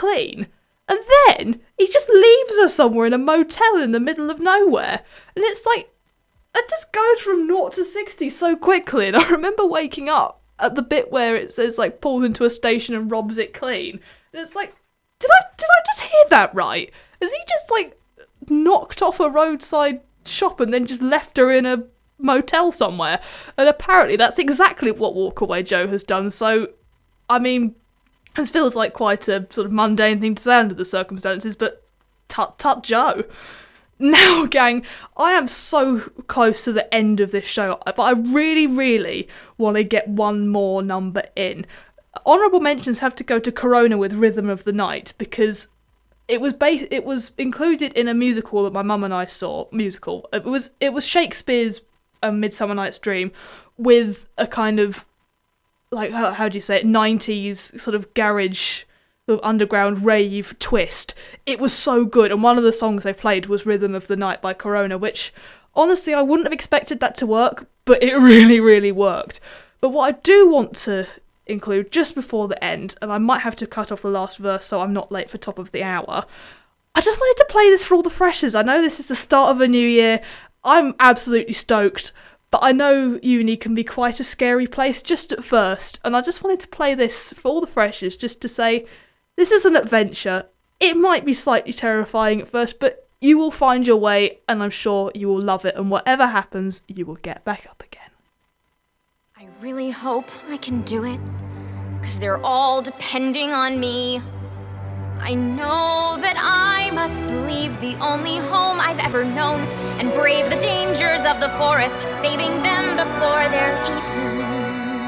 clean. And then he just leaves her somewhere in a motel in the middle of nowhere. And it's like, it just goes from 0 to 60 so quickly. And I remember waking up at the bit where it says, like, pulls into a station and robs it clean. And it's like, did I just hear that right? Has he just, like, knocked off a roadside shop and then just left her in a motel somewhere? And apparently that's exactly what Walkaway Joe has done. So, I mean, this feels like quite a sort of mundane thing to say under the circumstances, but tut Joe. Now, gang, I am so close to the end of this show, but I really, really want to get one more number in. Honourable mentions have to go to Corona with Rhythm of the Night, because it was included in a musical that my mum and I saw. It was Shakespeare's Midsummer Night's Dream with a kind of, like, how do you say it, 90s sort of garage, sort of underground rave twist. It was so good, and one of the songs they played was Rhythm of the Night by Corona, which, honestly, I wouldn't have expected that to work, but it really, really worked. But what I do want to include just before the end, and I might have to cut off the last verse so I'm not late for top of the hour, I just wanted to play this for all the freshers. I know this is the start of a new year. I'm absolutely stoked. But I know uni can be quite a scary place just at first, and I just wanted to play this for all the freshers just to say, this is an adventure. It might be slightly terrifying at first, but you will find your way, and I'm sure you will love it, and whatever happens, you will get back up again. I really hope I can do it, 'cause they're all depending on me. I know that I must leave the only home I've ever known and brave the dangers of the forest, saving them before they're eaten.